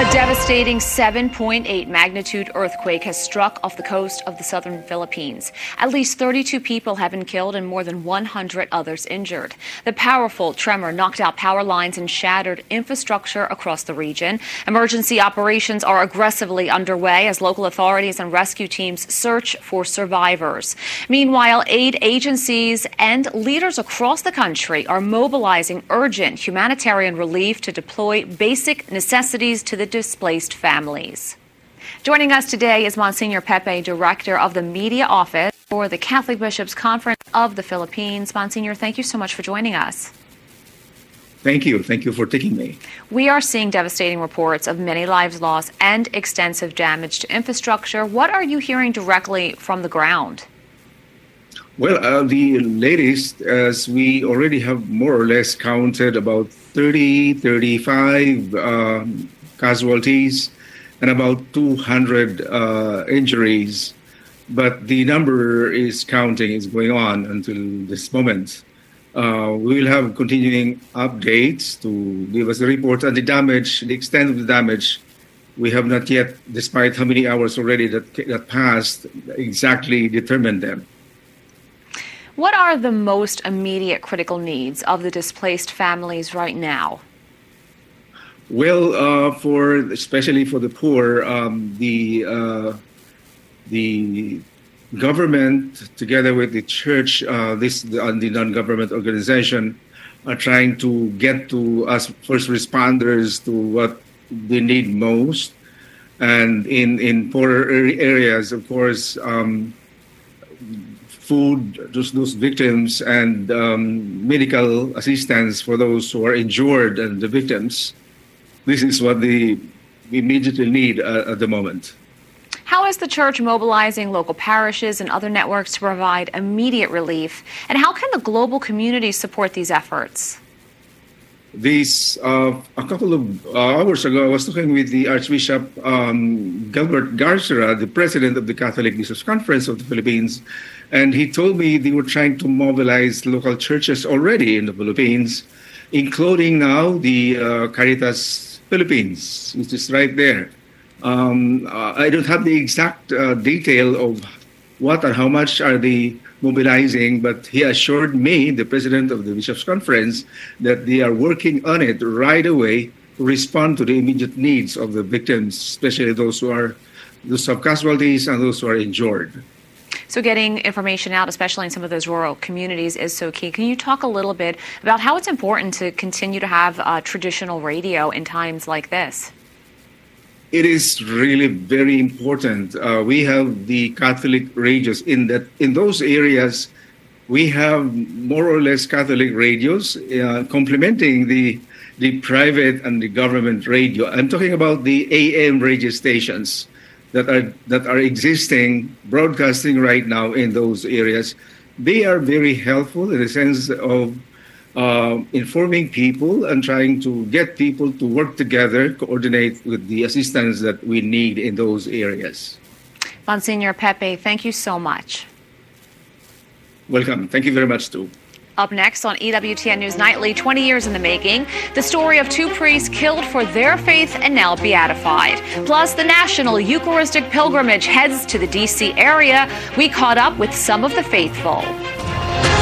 Devastating 7.8 magnitude earthquake has struck off the coast of the southern Philippines. At least 32 people have been killed and more than 100 others injured. The powerful tremor knocked out power lines and shattered infrastructure across the region. Emergency operations are aggressively underway as local authorities and rescue teams search for survivors. Meanwhile, aid agencies and leaders across the country are mobilizing urgent humanitarian relief to deploy basic necessities to the displaced families. Joining us today is Monsignor Pepe, Director of the Media Office for the Catholic Bishops' Conference of the Philippines. Monsignor, thank you so much for joining us. Thank you. Thank you for taking me. We are seeing devastating reports of many lives lost and extensive damage to infrastructure. What are you hearing directly from the ground? Well, the latest, as we already have more or less counted about 35 casualties and about 200 injuries. But the number is counting, is going on until this moment. We will have continuing updates to give us the report on the damage, the extent of the damage. We have not yet, despite how many hours already that passed, exactly determined them. What are the most immediate critical needs of the displaced families right now? Well, especially for the poor, the government, together with the church, the non-government organization, are trying to get to us first responders to what they need most, and in poorer areas, of course, food, those victims, and medical assistance for those who are injured and the victims. This is what they immediately need at the moment. How is the church mobilizing local parishes and other networks to provide immediate relief? And how can the global community support these efforts? A couple of hours ago, I was talking with the Archbishop Gilbert Garcia, the president of the Catholic Bishops' Conference of the Philippines, and he told me they were trying to mobilize local churches already in the Philippines, including now the Caritas Philippines, which is right there. I don't have the exact detail of what or how much are they mobilizing, but he assured me, the president of the Bishops' Conference, that they are working on it right away to respond to the immediate needs of the victims, especially those who have casualties and those who are injured. So getting information out, especially in some of those rural communities, is so key. Can you talk a little bit about how it's important to continue to have traditional radio in times like this? It is really very important. We have the Catholic radios in those areas. We have more or less Catholic radios complementing the private and the government radio. I'm talking about the AM radio stations that are existing, broadcasting right now in those areas. They are very helpful in the sense of informing people and trying to get people to work together, coordinate with the assistance that we need in those areas. Monsignor Pepe, thank you so much. Welcome. Thank you very much, too. Up next on EWTN News Nightly, 20 years in the making, the story of two priests killed for their faith and now beatified. Plus, the National Eucharistic Pilgrimage heads to the D.C. area. We caught up with some of the faithful.